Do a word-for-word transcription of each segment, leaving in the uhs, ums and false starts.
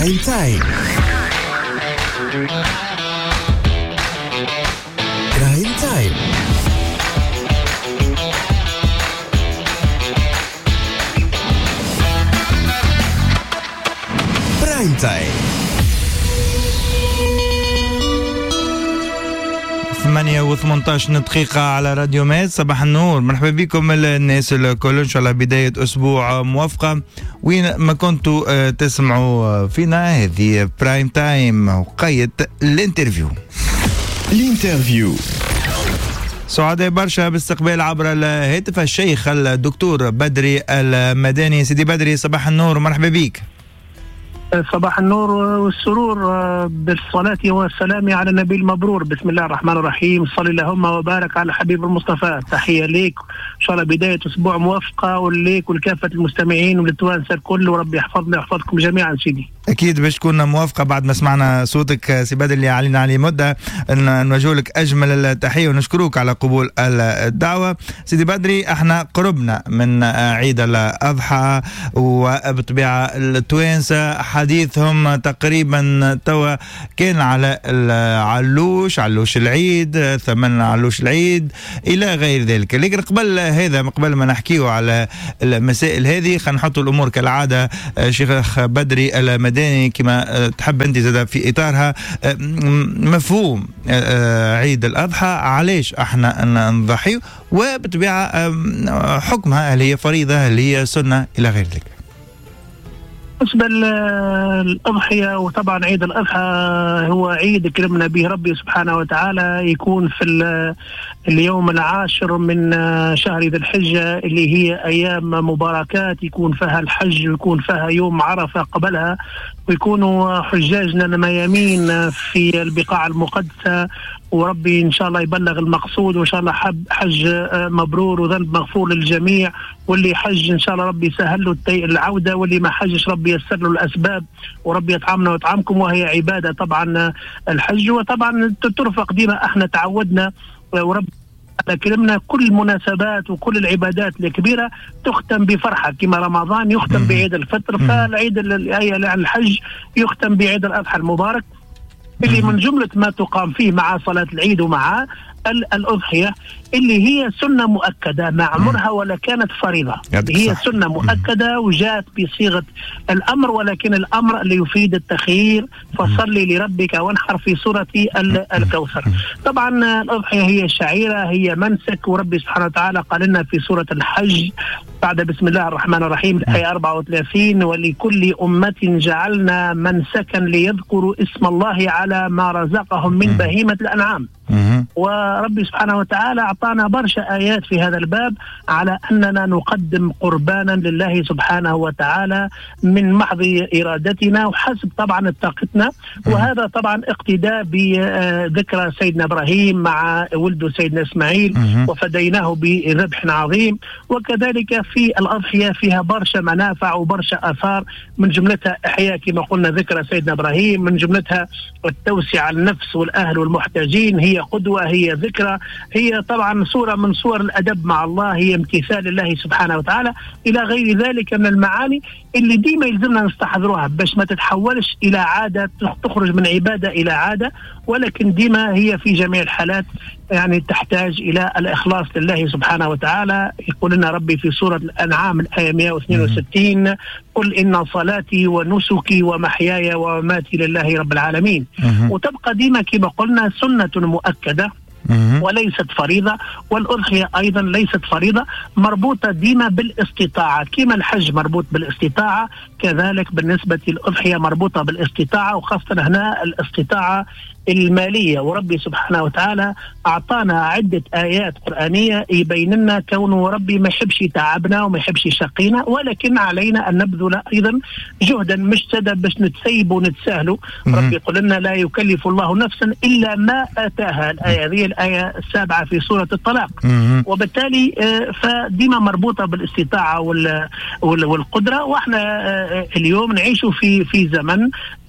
برايم تايم. برايم تايم. برايم تايم. ثمانية وثمانية عشر دقيقة على راديو مات. صباح النور، مرحبا بكم الناس الكل، إن شاء الله بداية أسبوع موفقة وين ما كنتوا تسمعوا فينا. هذه برايم تايم وقيت الانترفيو. الانترفيو سعداء برشا باستقبال عبر الهاتف الشيخ الدكتور بدري المداني. سيدي بدري صباح النور، مرحبا بك. صباح النور والسرور بالصلاة والسلام على النبي المبرور. بسم الله الرحمن الرحيم. صلى اللهم وبارك على حبيب المصطفى. تحية ليك إن شاء الله، بداية أسبوع موفقة وليك ولكافة المستمعين وللتوانسة الكل، وربي يحفظنا ويحفظكم جميعا سيدي. أكيد باش تكون موافقة بعد ما سمعنا صوتك سي بدري اللي علينا عليه مدة، أن نوجه لك أجمل التحية ونشكروك على قبول الدعوة. سيدي بدري احنا قربنا من عيد الأضحى، وبطبيعة التوانسة حديثهم تقريبا توا كان على العلوش، علوش العيد، ثمن علوش العيد إلى غير ذلك. لكن قبل هذا، قبل ما نحكيه على المسائل هذه، خلينا نحط الأمور كالعادة. شيخ بدري المداني كما تحب أنت زاد في إطارها مفهوم عيد الأضحى، علاش احنا نضحي، وبطبيعة حكمها، هل هي فريضة هل هي سنة إلى غير ذلك. بالنسبة للأضحية، وطبعا عيد الأضحى هو عيد كرمنا به ربي سبحانه وتعالى، يكون في اليوم العاشر من شهر ذي الحجة اللي هي أيام مباركات، يكون فيها الحج ويكون فيها يوم عرفة قبلها، ويكونوا حجاجنا الميامين في البقاع المقدسة، وربي إن شاء الله يبلغ المقصود، وإن شاء الله حب حج مبرور وذنب مغفور للجميع. واللي حج إن شاء الله ربي يسهل له العودة، واللي ما حجش ربي يسر له الأسباب، وربي يطعمنا ويطعمكم، وهي عبادة طبعا الحج. وطبعا ترفق ديما احنا تعودنا، ورب كلمنا كل المناسبات وكل العبادات الكبيرة تختم بفرحة، كما رمضان يختم بعيد الفطر، فالعيد الحج يختم بعيد الأضحى المبارك، اللي من جملة ما تقام فيه مع صلاة العيد ومع الأضحية، اللي هي سنة مؤكدة ما عمرها ولا كانت فريضة. هي سنة مؤكدة وجاءت بصيغة الأمر، ولكن الأمر اللي يفيد التخيير، فصلي لربك وانحر في سورة الكوثر. طبعا الأضحية هي شعيرة، هي منسك، وربي سبحانه وتعالى قال لنا في سورة الحج بعد بسم الله الرحمن الرحيم الآية أربعة وثلاثين: ولكل أمة جعلنا منسكا ليذكروا اسم الله على ما رزقهم من بهيمة الأنعام. وربي سبحانه وتعالى أعطانا برشا آيات في هذا الباب على أننا نقدم قربانا لله سبحانه وتعالى من محض إرادتنا وحسب طبعا طاقتنا. وهذا طبعا اقتداء بذكرى سيدنا إبراهيم مع ولده سيدنا إسماعيل، وفديناه بذبح عظيم. وكذلك في الأضحية فيها برشا منافع وبرشا آثار، من جملتها إحياء كما قلنا ذكرى سيدنا إبراهيم، من جملتها التوسع النفس والأهل والمحتاجين، هي قدوة، هي ذكرى، هي طبعا صورة من صور الأدب مع الله، هي امتثال الله سبحانه وتعالى، إلى غير ذلك من المعاني اللي ديما يلزمنا نستحضروها باش ما تتحولش إلى عادة، تخرج من عبادة إلى عادة، ولكن ديما هي في جميع الحالات يعني تحتاج إلى الإخلاص لله سبحانه وتعالى. يقول لنا ربي في سورة الأنعام الآية مئة واثنين وستين: قل إن صلاتي ونسكي ومحياي ومماتي لله رب العالمين. وتبقى ديما كما قلنا سنة مؤكدة وليست فريضة، والأضحية أيضا ليست فريضة، مربوطة ديما بالاستطاعة، كما الحج مربوط بالاستطاعة كذلك بالنسبة للأضحية مربوطة بالاستطاعة، وخاصة هنا الاستطاعة المالية. وربي سبحانه وتعالى أعطانا عدة آيات قرآنية يبين لنا كونه ربي ما يحبش يتعبنا وما يحبش يشقينا، ولكن علينا أن نبذل أيضا جهدا مجتهدا باش نتسيب ونتساهلوا. ربي يقول لنا لا يكلف الله نفسا إلا ما آتاها، الآية هذه الآية السابعة في سورة الطلاق. وبالتالي فديما مربوطة بالاستطاعة والقدرة. وإحنا اليوم نعيش في في زمن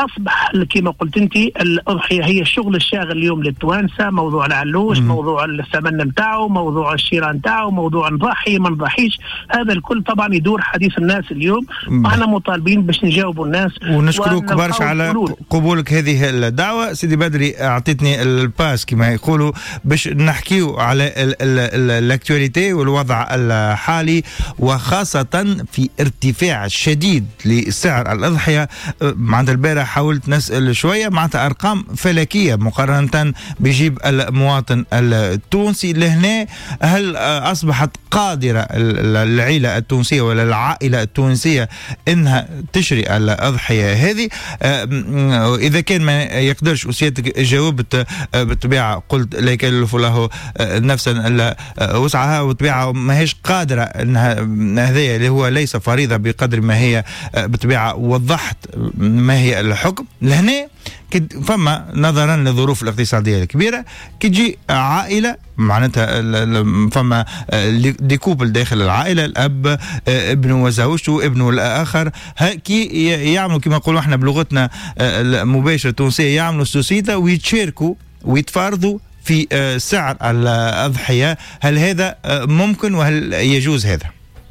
اصبح كما قلت انت الاضحيه هي الشغل الشاغل اليوم للتوانسه، موضوع العلوش، م- موضوع الثمن نتاعو، موضوع الشراء نتاعو، موضوع نضحي ما نضحيش، هذا الكل طبعا يدور حديث الناس اليوم، واحنا مطالبين باش نجاوبوا الناس. ونشكروك برشا على حلول. قبولك هذه الدعوه سيدي بدري، اعطيتني الباس كما يقولوا باش نحكيو على الاكtualité والوضع الحالي، وخاصه في ارتفاع شديد لسعر الاضحيه. معناتها البارح حاولت نسال شويه، معناتها ارقام فلكيه مقارنه بجيب المواطن التونسي لهنا. هل اصبحت قادره العائله التونسيه ولا العائله التونسيه انها تشري الاضحيه هذه؟ اذا كان ما يقدرش وسيادتك جاوبت بالطبيعه قلت لا يكلف له نفسا الا وسعها، وطبيعه ماهيش قادره انها هذايا اللي هو ليس فريضه بقدر ما هي بالطبيعه. وضحت ما هي الحكم لهنا فما نظرا للظروف الاقتصاديه الكبيره كتجي عائله معناتها فما ديكوبل داخل العائله، الاب ابنه وزوجته ابنه الاخر، كي يعملوا كما نقولوا احنا بلغتنا المباشره التونسيه يعملوا سوسيتا ويتشاركوا ويتفارضوا في سعر الاضحيه. هل هذا ممكن وهل يجوز هذا؟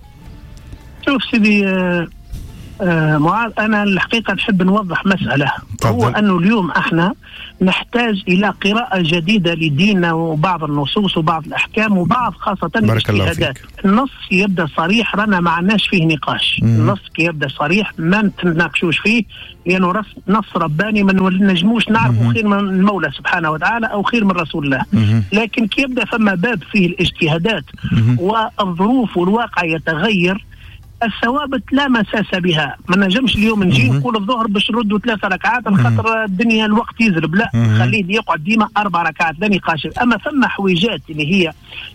شوف سيدي آه معاذ، أنا الحقيقة نحب نوضح مسألة، هو أنه اليوم احنا نحتاج إلى قراءة جديدة لديننا وبعض النصوص وبعض الأحكام وبعض خاصة الاجتهادات. النص يبدأ صريح رانا ما عندناش فيه نقاش، مم. النص يبدأ صريح ما نتناقشوش فيه، لأنه نص رباني ما نجموش نعرفه خير من المولى سبحانه وتعالى أو خير من رسول الله، مم. لكن كي يبدأ فما باب فيه الاجتهادات مم. والظروف والواقع يتغير، الثوابت لا مساس بها. ما نجمش اليوم نجي نقول الظهر باش نردوا ثلاثة ركعات خاطر الدنيا الوقت يزرب، لا خليه يقعد ديما أربع ركعات لا نقاش. أما ثم حويجات اللي هي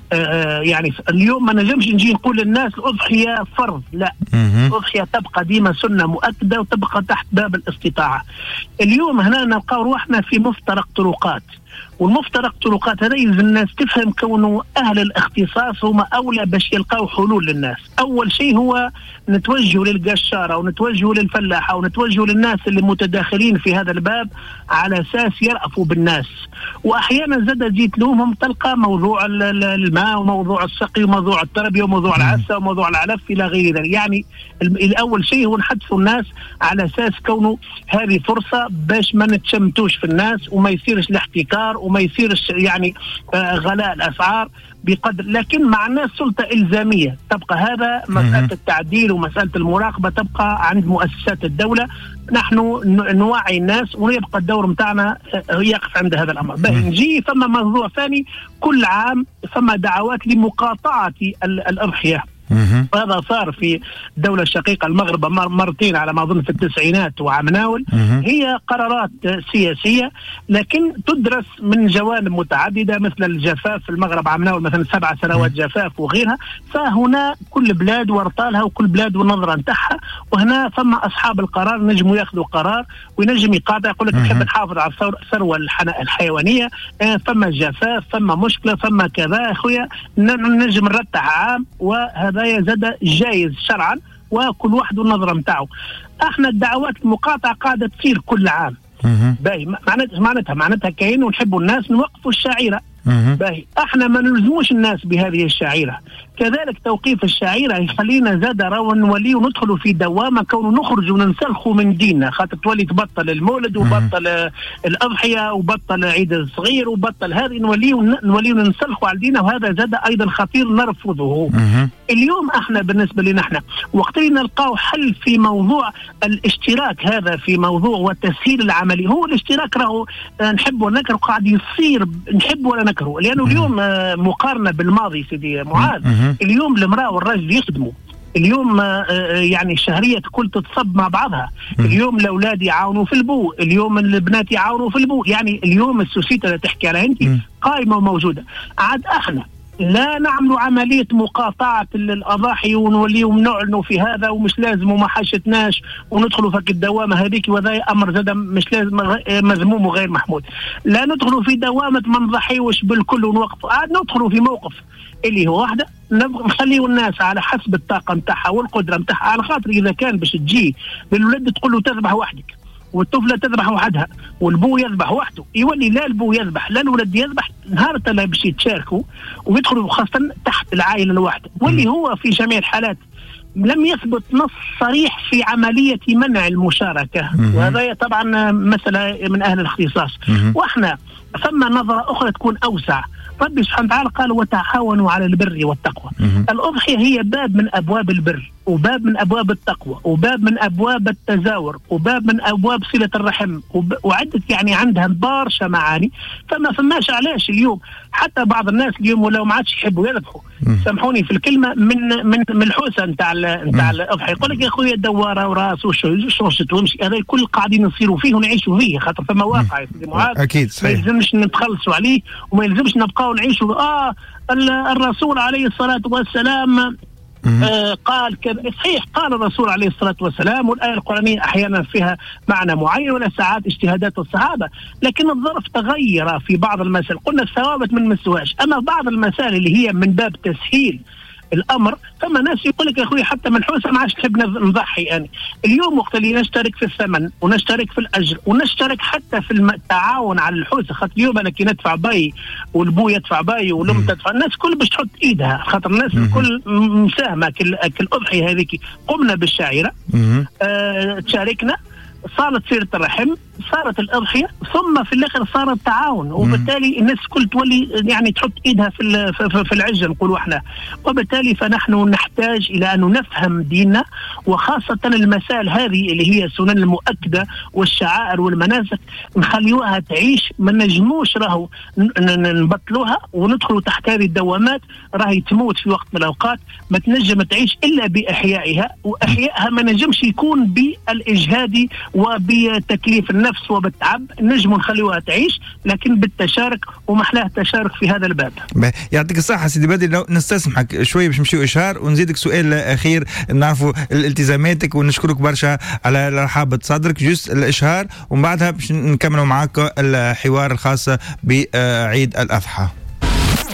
آه يعني اليوم ما نجمش نجي نقول للناس الأضحية فرض، لا الأضحية تبقى ديما سنة مؤكدة وتبقى تحت باب الاستطاعة. اليوم هنا نلقاو روحنا في مفترق طرقات، والمفترق طرقات هذا يلزم الناس تفهم كونه أهل الاختصاص هم أولى باش يلقاو حلول للناس. أول شيء هو نتوجه للقشارة ونتوجه للفلاحة ونتوجه للناس اللي متداخلين في هذا الباب على أساس يرأفوا بالناس. وأحيانا زاد جيت لهم تلقى موضوع الماء وموضوع السقي وموضوع التربية وموضوع العسة وموضوع العلف إلى غير ذلك. يعني الأول شيء هو نحدثوا الناس على أساس كونه هذه فرصة باش ما نتشمتوش في الناس وما يصيرش الاحتكار وما يصيرش يعني آه غلاء الأسعار بقدر، لكن مع الناس سلطة إلزامية تبقى. هذا مسألة التعديل ومسألة المراقبة تبقى عند مؤسسات الدولة. نحن نوعي الناس ويبقى الدور متاعنا يقف عند هذا الأمر. نجي فما موضوع ثاني، كل عام فما دعوات لمقاطعة الأضحية. هذا صار في الدولة الشقيقة المغرب مرتين على ما أظن في التسعينات وعمناول. هي قرارات سياسية لكن تدرس من جوانب متعددة، مثل الجفاف في المغرب عمناول مثلا سبع سنوات جفاف وغيرها. فهنا كل بلاد ورطالها وكل بلاد والنظرة نتاعها، وهنا ثم أصحاب القرار نجموا ياخذوا قرار وينجم يقاطع يقول لك نحب نحافظ على الثروة الحيوانية، ثم الجفاف ثم مشكلة ثم كذا. أخويا نجم نرتع عام وهذا زاد جايز شرعا وكل واحد والنظرة متاعه. احنا الدعوات المقاطعة قاعدة تصير كل عام. باهي معناتها معناتها معناتها كاين ونحبوا الناس نوقفوا الشعيرة. باهي احنا ما نلزموش الناس بهذه الشعيرة. كذلك توقيف الشعيرة يخلينا زاد راو نولي وندخلوا في دوامة كونه نخرج وننسلخوا من ديننا، خاطر تولي تبطل المولد وبطل الأضحية وبطل عيد الصغير وبطل هذه، نولي نولي ننسلخوا على ديننا، وهذا زاد أيضا خطير نرفضه. اليوم احنا بالنسبة لنا احنا وقت نلقاو حل في موضوع الاشتراك هذا، في موضوع والتسهيل العملي. هو الاشتراك راهو نحب ونكره قاعد يصير نحب ولا نكره، لأنه اليوم مقارنة بالماضي سيدي معاذ. اليوم المرأة والرجل يخدموا، اليوم يعني الشهرية كل تتصب مع بعضها. اليوم الأولاد يعاونوا في البو، اليوم البنات يعاونوا في البو. يعني اليوم السوسيتة اللي تحكي عليها أنت قائمة وموجودة. عاد احنا لا نعملوا عملية مقاطعة الأضاحي ونوليوا نعلنوا في هذا ومش لازم وما حاشتناش وندخلوا في الدوامة هذيك، وذا أمر زاد مش لازم مذموم وغير محمود. لا ندخلوا في دوامة ما نضحيوش بالكل ونوقف، عاد ندخلوا في موقف اللي هو واحدة نخليوا الناس على حسب الطاقة متاعها والقدرة متاعها. على خاطر إذا كان باش تجي للولد تقول له تذبح وحدك والطفله تذبح وحدها والبو يذبح وحده، يولي لا البو يذبح لا الولد يذبح، نهار لا باش يتشاركوا ويدخلوا خاصه تحت العائله الواحده، واللي هو في جميع الحالات لم يثبت نص صريح في عمليه منع المشاركه، وهذا طبعا مساله من اهل الاختصاص. واحنا ثم نظره اخرى تكون اوسع. ربي سبحانه وتعالى قال وتعاونوا على البر والتقوى. الأضحية هي باب من أبواب البر، وباب من أبواب التقوى، وباب من أبواب التزاور، وباب من أبواب صلة الرحم، وعدة يعني عندها برشا معاني. فما فماش علاش اليوم حتى بعض الناس اليوم ولو ما عادش يحبوا يذبحوا، سامحوني في الكلمة، من من من الحوسة نتاع نتاع الأضحية، يقول لك يا خويا دوارة وراس وشوشت ومشي، هذا الكل قاعدين نصيروا فيه ونعيشوا فيه، خاطر فما واقع يا سيدي معاذ. أكيد صحيح. ما يلزمش نتخلصوا عليه وما يلزمش نبقاو نعيشوا اه الرسول عليه الصلاة والسلام آه قال كذا. صحيح قال الرسول عليه الصلاة والسلام، والآية القرآنية أحيانا فيها معنى معين ولا ساعات اجتهادات الصحابة، لكن الظرف تغير في بعض المسائل، قلنا الثوابت من مسواش. أما بعض المسائل اللي هي من باب تسهيل الامر، فما ناس يقول لك يا اخوي حتى من حوسه ما عادش نحب نضحي. يعني اليوم وقت اللي نشترك في الثمن ونشترك في الاجر ونشترك حتى في التعاون على الحوسه، خاطر اليوم انا كي ندفع باي والبو يدفع باي والام تدفع، الناس كل باش تحط ايدها، خاطر الناس الكل مساهمه كالاضحيه هذيك. قمنا بالشعيره آه تشاركنا، صارت سيرة الرحم، صارت الأضحية، ثم في الآخر صار التعاون، وبالتالي الناس كل تولي يعني تحط إيدها في في العجة نقولوا احنا. وبالتالي فنحن نحتاج إلى أن نفهم ديننا، وخاصة المسائل هذه اللي هي السنن المؤكدة والشعائر والمناسك نخليوها تعيش، ما نجموش راهو نبطلوها وندخلوا تحت هذه الدوامات، راهي تموت في وقت من الأوقات، ما تنجم تعيش إلا بإحيائها، وإحيائها ما نجمش يكون بالإجهاد وبتكليف النفس وبالتعب، نجم نخليوها تعيش لكن بالتشارك، ومحلاه التشارك في هذا الباب. يعطيك الصحة سيدي بدري، لو نستسمحك شوية باش نمشيو إشهار ونزيدك سؤال أخير نعرفوا الالتزاماتك، ونشكرك برشا على رحابة صدرك. جوست الإشهار ومن بعدها باش نكملوا معاك الحوار الخاص بعيد الأضحى.